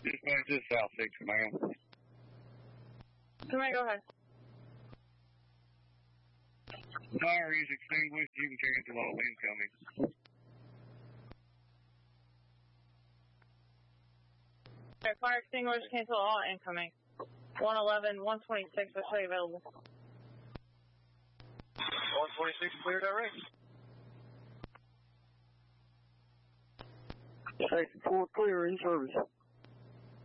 Dispatch this South 6 Command. Command, go ahead. Fire is extinguished. You can cancel all incoming. Okay, fire extinguished, cancel all incoming. 111, 126, will show you available. 126 clear direct. Station 4 clear in service.